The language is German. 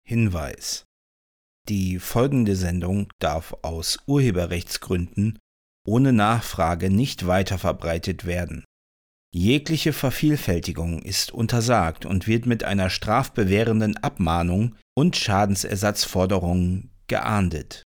Hinweis: Die folgende Sendung darf aus Urheberrechtsgründen ohne Nachfrage nicht weiterverbreitet werden. Jegliche Vervielfältigung ist untersagt und wird mit einer strafbewährenden Abmahnung und Schadensersatzforderungen geahndet.